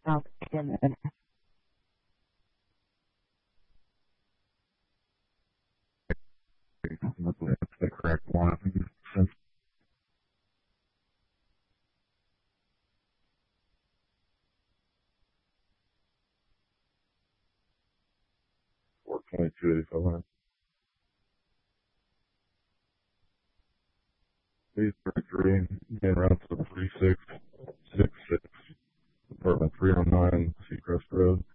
South Hammond. That's the correct one. I think it's since 42285. Please 33, main route to 3666, apartment 309, Seacrest Road.